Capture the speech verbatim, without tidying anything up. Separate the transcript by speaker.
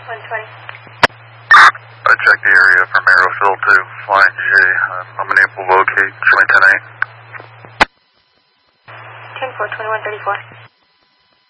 Speaker 1: one twenty.
Speaker 2: I checked the area from Aerofield to Flying J. I'm, I'm unable to locate. Join ten eight.
Speaker 1: ten four, twenty-one thirty-four.